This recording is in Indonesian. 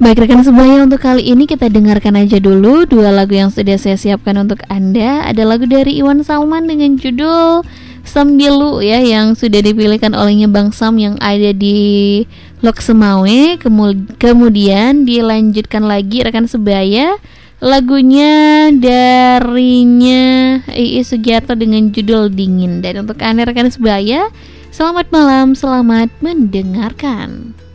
Baik rekan sebaya, untuk kali ini kita dengarkan aja dulu dua lagu yang sudah saya siapkan untuk Anda. Ada lagu dari Iwan Salman dengan judul Sambilu ya, yang sudah dipilihkan olehnya Bang Sam yang ada di Lok Semawe. Kemudian dilanjutkan lagi rekan sebaya, lagunya darinya Iis Sugiarto dengan judul Dingin. Dan untuk Anda rekan sebaya, selamat malam, selamat mendengarkan.